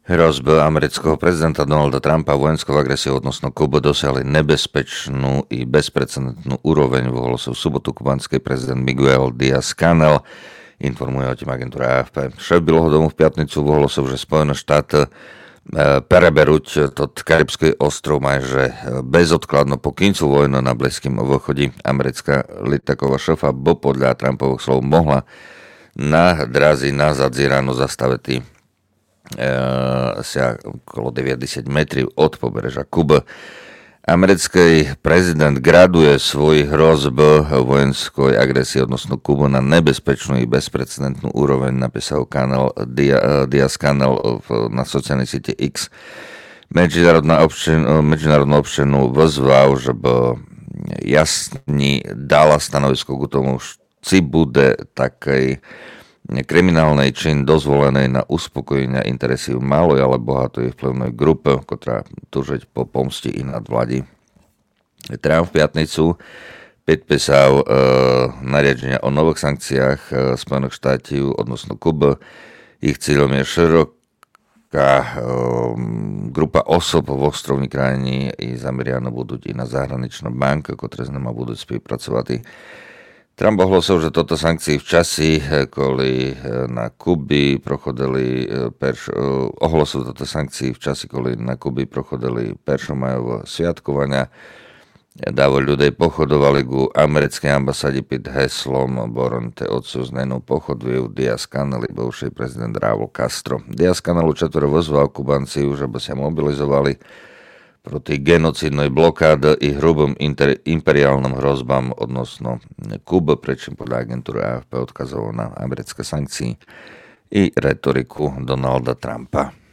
Hrozby amerického prezidenta Donalda Trumpa vojenskou agresiou odnosno Kuby dosiahli nebezpečnú i bezprecedentnú úroveň, v sobotu kubanský prezident Miguel Díaz-Canel, informuje o tým agentúra AFP. Šéf Bieleho domu v piatnicu ohlásil, že Spojené štáty pereberuť tot Karibský ostrov majže bezodkladno po koncu vojny na Blízkym východe. Americká litaková šéfa bo podľa Trumpových slov mohla na drazi nazad z Iránu zastaviť sa okolo 90 metrov od pobrežia Kuby. Americký prezident graduje svoj hrozb vojenskej agresie odnosno Kubu na nebezpečnú i bezprecedentnú úroveň, napísal Díaz-Canel na sociálnej siete X. Medzinárodnú občanu vyzval, že by jasne dala stanovisko k tomu, či bude takej kriminálnej čin dozvolenej na uspokojenia interesov malej ale bohatej vplyvnej grupy, ktorá túžiť po pomsti i nadvládi. Trump v piatnicu podpísal nariadenia o nových sankciách Spojených štátov odnosno Kuby. Ich cieľom je široká grupa osob v ostrovnej krajine i zameriano budú i na zahraničné banky, ktoré s nimi budú spolupracovať. Trump ohlásil, že toto sankcie v časi, koli na Kuby prochodili ohlásil toto sankcie v časi, koli na Kuby prochodili peršomajové sviatkovania. Dávo ľudí pochodovali ku americkej ambasáde pod heslom Boronte odsúznenú pochodviu Díaz-Canel, bivší prezident Raúl Castro. Díaz-Canelu četvero vyzval Kubancov, že by sa mobilizovali proti genocidnej blokáde i hrubým imperiálnym hrozbám odnosno Kuby, pričom podľa agentúry AFP odkazoval na americké sankcie i retoriku Donalda Trumpa.